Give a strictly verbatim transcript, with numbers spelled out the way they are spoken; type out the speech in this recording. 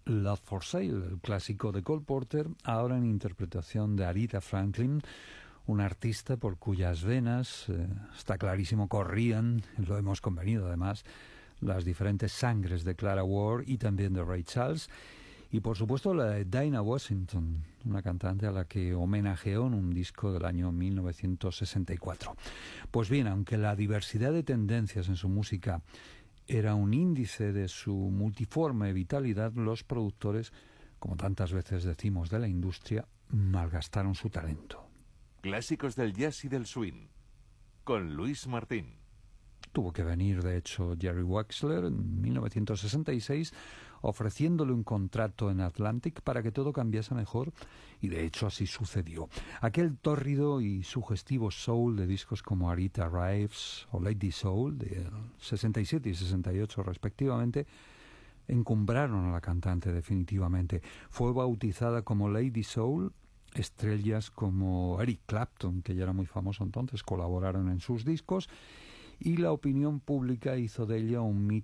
Love for Sale, el clásico de Cole Porter, ahora en interpretación de Aretha Franklin, una artista por cuyas venas, eh, está clarísimo, corrían, lo hemos convenido además, las diferentes sangres de Clara Ward y también de Ray Charles, y por supuesto la de Dinah Washington, una cantante a la que homenajeó en un disco del año mil novecientos sesenta y cuatro. Pues bien, aunque la diversidad de tendencias en su música era un índice de su multiforme vitalidad, los productores, como tantas veces decimos de la industria, malgastaron su talento. Clásicos del jazz y del swing, con Luis Martín. Tuvo que venir, de hecho, Jerry Wexler en mil novecientos sesenta y seis ofreciéndole un contrato en Atlantic para que todo cambiase mejor, y de hecho así sucedió. Aquel tórrido y sugestivo soul de discos como Arita Rives o Lady Soul de sesenta y siete y sesenta y ocho respectivamente encumbraron a la cantante definitivamente. Fue bautizada como Lady Soul. Estrellas como Eric Clapton, que ya era muy famoso entonces, colaboraron en sus discos, y la opinión pública hizo de ella un